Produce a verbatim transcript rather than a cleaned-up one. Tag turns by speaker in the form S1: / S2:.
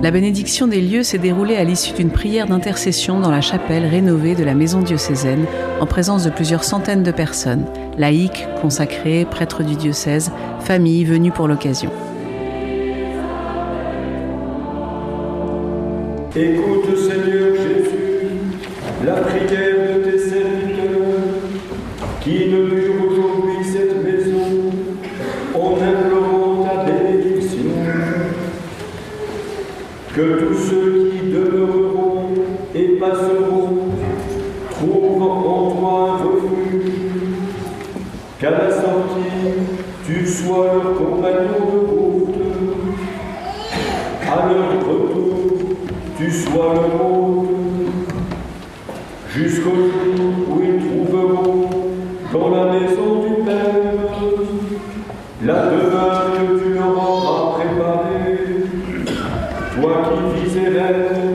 S1: La bénédiction des lieux s'est déroulée à l'issue d'une prière d'intercession dans la chapelle rénovée de la maison diocésaine, en présence de plusieurs centaines de personnes, laïcs, consacrés, prêtres du diocèse, familles venues pour l'occasion.
S2: Écoute, Seigneur Jésus, la prière de tes serviteurs, qui inaugurent aujourd'hui cette maison, en implorant ta bénédiction. Que tous ceux qui demeureront et passeront trouvent en toi un refuge, qu'à la sortie, tu sois leur compagnon de route, à leur retour, tu sois leur hôte, jusqu'au jour où ils trouveront dans la maison du Père la demeure que tu leur auras préparée, toi qui vis et règnes